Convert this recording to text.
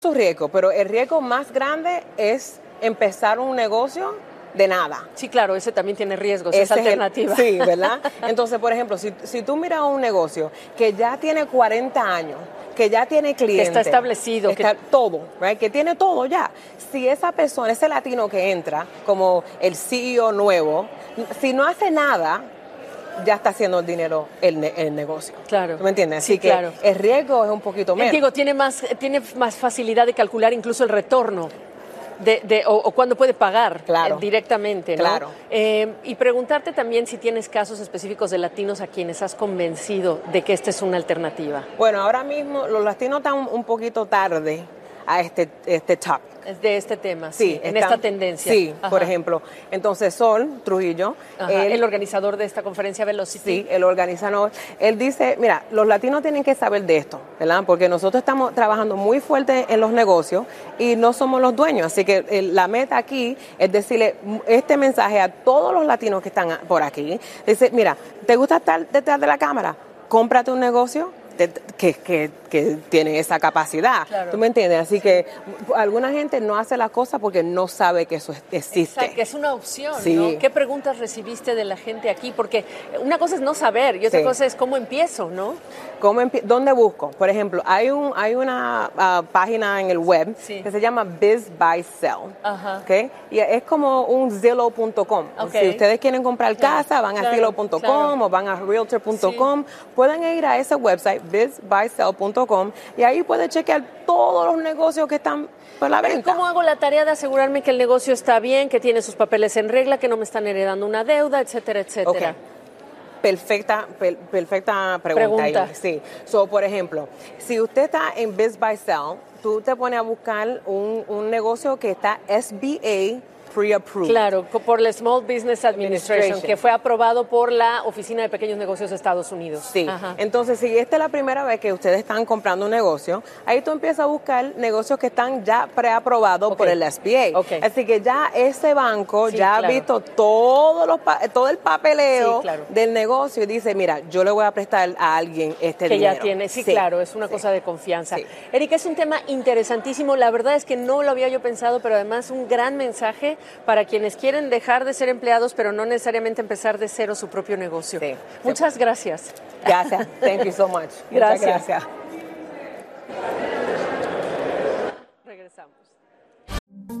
Su riesgo, pero el riesgo más grande es empezar un negocio de nada. Sí, claro, ese también tiene riesgos, esa alternativa. Sí, ¿verdad? Entonces, por ejemplo, si tú miras un negocio que ya tiene 40 años, que ya tiene clientes, que está establecido, todo, right? Que tiene todo ya. Si esa persona, ese latino que entra como el CEO nuevo, si no hace nada, ya está haciendo el dinero el negocio. Claro. ¿Me entiendes? Así sí, que claro. el riesgo es un poquito menos. Digo, tiene más facilidad de calcular incluso el retorno. O cuándo puede pagar directamente, ¿no? Claro. Y preguntarte también si tienes casos específicos de latinos a quienes has convencido de que esta es una alternativa. Bueno, ahora mismo los latinos están un poquito tarde a este top. De este tema, sí, en esta tendencia. Sí, ajá. Por ejemplo. Entonces, Sol Trujillo. El organizador de esta conferencia Velocity. Sí, el organizador. Él dice, mira, los latinos tienen que saber de esto, ¿verdad? Porque nosotros estamos trabajando muy fuerte en los negocios y no somos los dueños. Así que la meta aquí es decirle este mensaje a todos los latinos que están por aquí. Dice, mira, ¿te gusta estar detrás de la cámara? Cómprate un negocio que tiene esa capacidad. Claro. ¿Tú me entiendes? Así que alguna gente no hace las cosas porque no sabe que eso existe. Exacto, que es una opción, sí. ¿no? ¿Qué preguntas recibiste de la gente aquí? Porque una cosa es no saber y otra cosa es cómo empiezo, ¿no? ¿Dónde busco? Por ejemplo, hay una página en el web que se llama Biz Buy Sell. ¿Okay? Y es como un Zillow.com. Si ustedes quieren comprar casa, van a Zillow.com o van a Realtor.com. Pueden ir a ese website, bizbuysell.com, y ahí pueden chequear todos los negocios que están por la venta. ¿Cómo hago la tarea de asegurarme que el negocio está bien, que tiene sus papeles en regla, que no me están heredando una deuda, etcétera, etcétera? Okay. Perfecta pregunta. Sí. Por ejemplo, si usted está en Biz Buy Sell, tú te pones a buscar un negocio que está SBA pre-approved. Claro, por la Small Business Administration, que fue aprobado por la Oficina de Pequeños Negocios de Estados Unidos. Sí, entonces si esta es la primera vez que ustedes están comprando un negocio, ahí tú empiezas a buscar negocios que están ya preaprobados por el SBA. Así que ya ese banco ha visto todo el papeleo del negocio y dice, mira, yo le voy a prestar a alguien este dinero. Que ya tiene, claro, es una cosa de confianza. Erika, es un tema interesantísimo, la verdad es que no lo había yo pensado, pero además un gran mensaje para quienes quieren dejar de ser empleados, pero no necesariamente empezar de cero su propio negocio. Muchas gracias. Gracias. Thank you so much. Gracias. Muchas gracias.